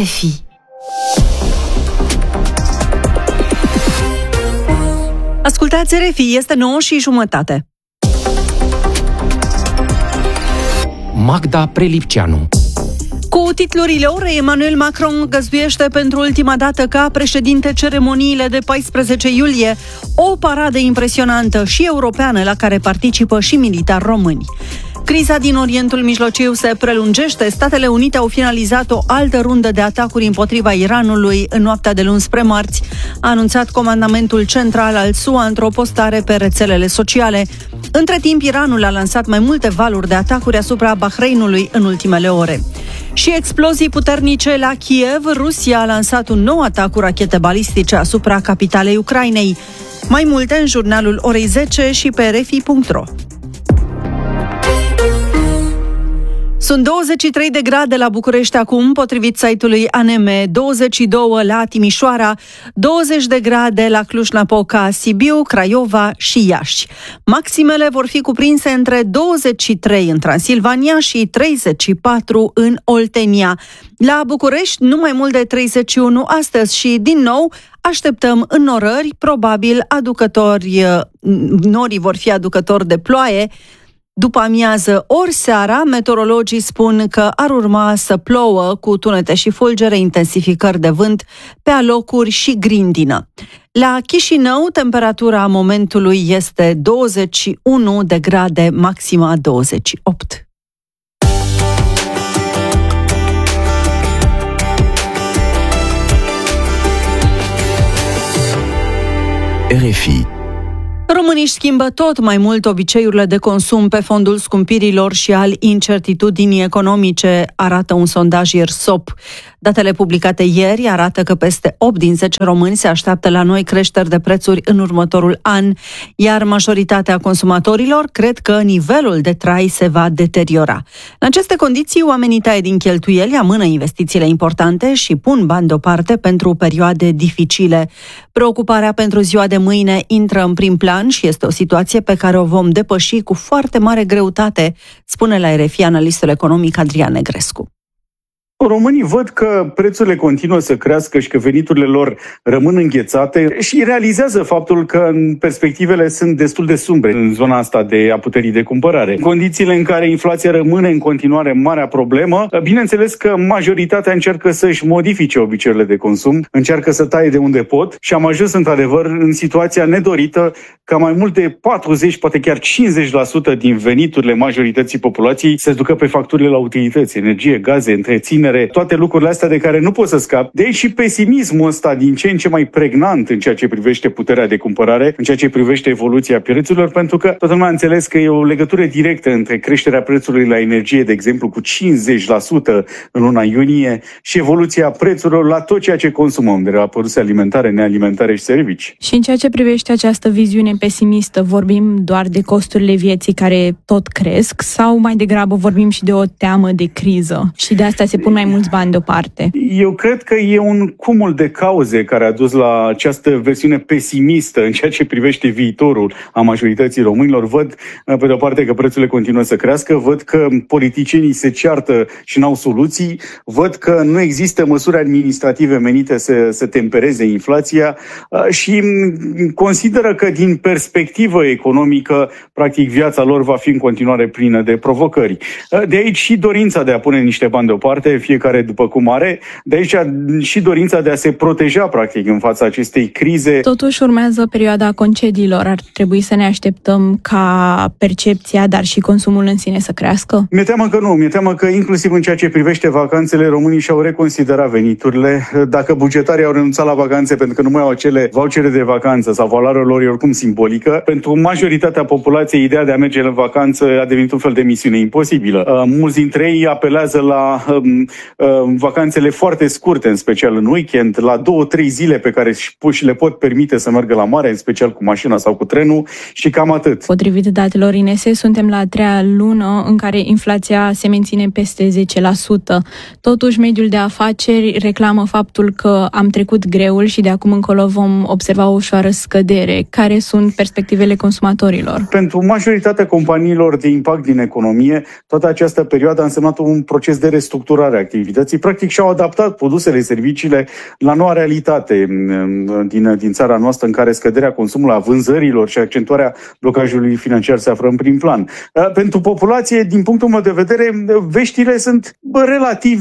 RFI. Ascultați RFI, este 9:30. Magda Prelipceanu. Cu titlurile orei, Emmanuel Macron găzduiește pentru ultima dată ca președinte ceremoniile de 14 iulie, o paradă impresionantă și europeană la care participă și militari români. Criza din Orientul Mijlociu se prelungește. Statele Unite au finalizat o altă rundă de atacuri împotriva Iranului în noaptea de luni spre marți, a anunțat comandamentul central al SUA într-o postare pe rețelele sociale. Între timp, Iranul a lansat mai multe valuri de atacuri asupra Bahreinului în ultimele ore. Și explozii puternice la Kiev. Rusia a lansat un nou atac cu rachete balistice asupra capitalei Ucrainei. Mai multe în jurnalul orei 10 și pe rfi.ro. Sunt 23 de grade la București acum, potrivit site-ului ANM, 22 la Timișoara, 20 de grade la Cluj-Napoca, Sibiu, Craiova și Iași. Maximele vor fi cuprinse între 23 în Transilvania și 34 în Oltenia. La București, nu mai mult de 31 astăzi și, din nou, așteptăm înnorări, probabil norii vor fi aducători de ploaie. După amiază ori seara, meteorologii spun că ar urma să plouă cu tunete și fulgere, intensificări de vânt pe alocuri și grindină. La Chișinău, temperatura momentului este 21 de grade, maxima 28. RFI. Românii își schimbă tot mai mult obiceiurile de consum pe fondul scumpirilor și al incertitudinii economice, arată un sondaj IRSOP. Datele publicate ieri arată că peste 8 din 10 români se așteaptă la noi creșteri de prețuri în următorul an, iar majoritatea consumatorilor cred că nivelul de trai se va deteriora. În aceste condiții, oamenii taie din cheltuieli, amână investițiile importante și pun bani deoparte pentru perioade dificile. Preocuparea pentru ziua de mâine intră în prim plan și este o situație pe care o vom depăși cu foarte mare greutate, spune la RFI analistul economic Adrian Negrescu. Românii văd că prețurile continuă să crească și că veniturile lor rămân înghețate și realizează faptul că perspectivele sunt destul de sumbre în zona asta de a puterii de cumpărare. În condițiile în care inflația rămâne în continuare marea problemă, bineînțeles că majoritatea încearcă să-și modifice obiceiurile de consum, încearcă să taie de unde pot și am ajuns într-adevăr în situația nedorită ca mai mult de 40, poate chiar 50% din veniturile majorității populației se ducă pe facturile la utilități, energie, gaze, întreținere, toate lucrurile astea de care nu poți să scapi. De aici și pesimismul ăsta din ce în ce mai pregnant în ceea ce privește puterea de cumpărare, în ceea ce privește evoluția prețurilor, pentru că toată lumea a înțeles că e o legătură directă între creșterea prețului la energie, de exemplu, cu 50% în luna iunie și evoluția prețurilor la tot ceea ce consumăm, de la produse alimentare, nealimentare și servicii. Și în ceea ce privește această viziune pesimistă, vorbim doar de costurile vieții care tot cresc sau mai degrabă vorbim și de o teamă de criză și de asta se pun mai mulți bani deoparte? Eu cred că e un cumul de cauze care a dus la această versiune pesimistă în ceea ce privește viitorul a majorității românilor. Văd, pe de o parte, că prețurile continuă să crească, văd că politicienii se ceartă și n-au soluții, văd că nu există măsuri administrative menite să tempereze inflația și consideră că din perspectivă economică, practic, viața lor va fi în continuare plină de provocări. De aici și dorința de a pune niște bani deoparte, fiecare după cum are, de aici și dorința de a se proteja, practic, în fața acestei crize. Totuși urmează perioada concediilor. Ar trebui să ne așteptăm ca percepția, dar și consumul în sine să crească? Mi-e teamă că nu. Mi-e teamă că inclusiv în ceea ce privește vacanțele, românii și-au reconsiderat veniturile. Dacă bugetarii au renunțat la vacanțe pentru că nu mai au acele vouchere de vacanță sau valoarea lor e oricum simbolică, pentru majoritatea populației ideea de a merge în vacanță a devenit un fel de misiune imposibilă. Mulți dintre ei apelează la vacanțele foarte scurte, în special în weekend, la 2-3 zile pe care și le pot permite să meargă la mare, în special cu mașina sau cu trenul, și cam atât. Potrivit datelor INS, suntem la a treia lună în care inflația se menține peste 10%. Totuși, mediul de afaceri reclamă faptul că am trecut greul și de acum încolo vom observa o ușoară scădere. Care sunt perspectivele consumatorilor? Pentru majoritatea companiilor de impact din economie, toată această perioadă a însemnat un proces de restructurare a activității. Practic și-au adaptat produsele, serviciile la noua realitate din țara noastră, în care scăderea consumului, a vânzărilor și accentuarea blocajului financiar se află în prim plan. Pentru populație, din punctul meu de vedere, veștile sunt relativ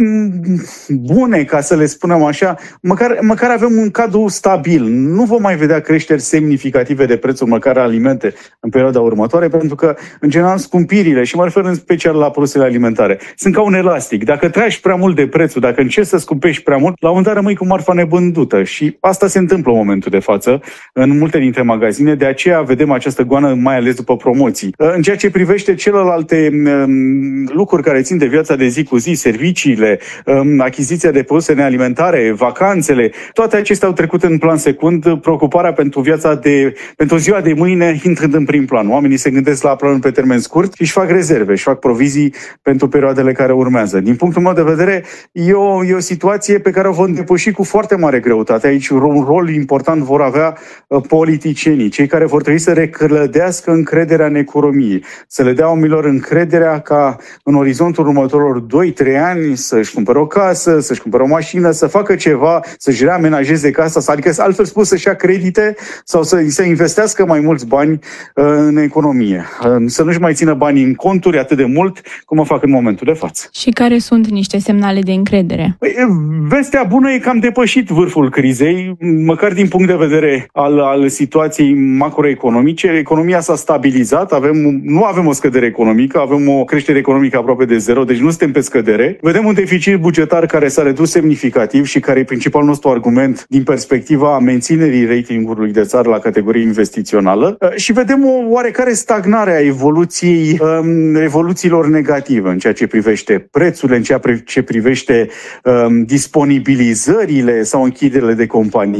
bune, ca să le spunem așa. Măcar avem un cadru stabil. Nu vom mai vedea creșteri semnificative de prețuri, măcar alimente, în perioada următoare, pentru că, în general, scumpirile, și mă refer în special la produsele alimentare, sunt ca un elastic. Dacă tragi prea mult de prețul, dacă încerci să scumpești prea mult, la un moment dat rămâi cu marfa nebândută. Și asta se întâmplă în momentul de față în multe dintre magazine, de aceea vedem această goană, mai ales după promoții. În ceea ce privește celelalte lucruri care țin de viața de zi cu zi, serviciile, achiziția de produse nealimentare, vacanțele, toate acestea au trecut în plan secund, preocuparea pentru pentru ziua de mâine intrând în prim plan. Oamenii se gândesc la planul pe termen scurt și își fac rezerve, își fac provizii pentru perioadele care urmează. Din punctul meu de vedere, e o situație pe care o vom depăși cu foarte mare greutate. Aici un rol important vor avea politicienii, cei care vor trebui să reclădească încrederea în economie, să le dea oamenilor încrederea ca în orizontul următorilor 2-3 ani să-și cumpere o casă, să-și cumpere o mașină, să facă ceva, să-și reamenajeze casa, adică altfel spus să-și ia credite sau să investească mai mulți bani în economie. Să nu-și mai țină banii în conturi atât de mult cum o fac în momentul de față. Și care sunt niște semnale de încredere? Vestea bună e că am depășit vârful crizei, măcar din punct de vedere al situației macroeconomice. Economia s-a stabilizat, nu avem o scădere economică, avem o creștere economică aproape de zero, deci nu suntem pe scădere. Vedem un deficit bugetar care s-a redus semnificativ și care e principalul nostru argument din perspectiva menținerii ratingului de țară la categorie investițională și vedem o oarecare stagnare a evoluțiilor negative în ceea ce privește prețurile, în ceea ce privește disponibilizările sau închiderile de companii.